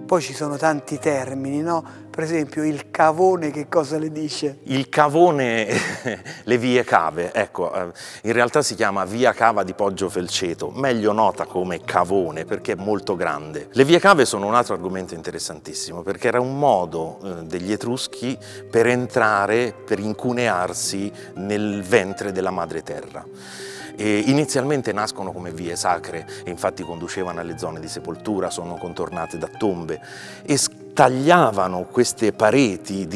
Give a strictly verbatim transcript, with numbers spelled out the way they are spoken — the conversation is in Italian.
Poi ci sono tanti termini, no? Per esempio il cavone che cosa le dice? Il cavone, le vie cave, ecco, in realtà si chiama via cava di Poggio Felceto, meglio nota come cavone perché è molto grande. Le vie cave sono un altro argomento interessantissimo perché era un modo eh, degli Etruschi per entrare, per incunearsi nel ventre della madre terra. E inizialmente nascono come vie sacre e infatti conducevano alle zone di sepoltura, sono contornate da tombe e tagliavano queste pareti di